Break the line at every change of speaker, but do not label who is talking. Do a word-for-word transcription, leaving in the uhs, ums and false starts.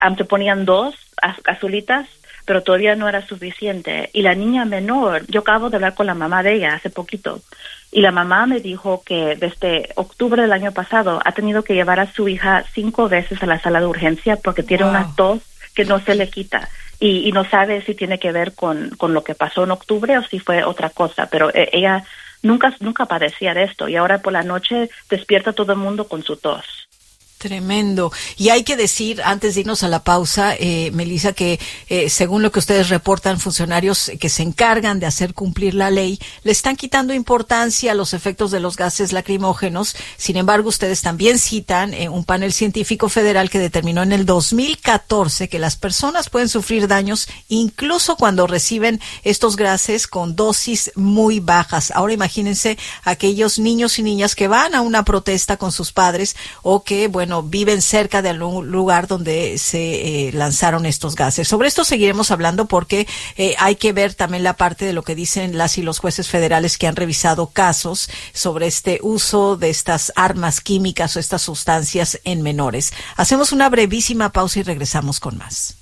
um, te ponían dos az- azulitas, pero todavía no era suficiente. Y la niña menor, yo acabo de hablar con la mamá de ella hace poquito, y la mamá me dijo que desde octubre del año pasado ha tenido que llevar a su hija cinco veces a la sala de urgencia porque tiene
Wow.
una tos que no se le quita. Y, y no sabe si tiene que ver con, con lo que pasó en octubre o si fue otra cosa, pero eh, ella nunca, nunca padecía de esto y ahora por la noche despierta a todo el mundo con su tos.
Tremendo. Y hay que decir, antes de irnos a la pausa, eh, Melissa, que eh, según lo que ustedes reportan, funcionarios que se encargan de hacer cumplir la ley, le están quitando importancia a los efectos de los gases lacrimógenos. Sin embargo, ustedes también citan eh, un panel científico federal que determinó en el dos mil catorce que las personas pueden sufrir daños incluso cuando reciben estos gases con dosis muy bajas. Ahora imagínense aquellos niños y niñas que van a una protesta con sus padres o que, bueno, viven cerca de algún lugar donde se eh, lanzaron estos gases. Sobre esto seguiremos hablando porque eh, hay que ver también la parte de lo que dicen las y los jueces federales que han revisado casos sobre este uso de estas armas químicas o estas sustancias en menores. Hacemos una brevísima pausa y regresamos con más.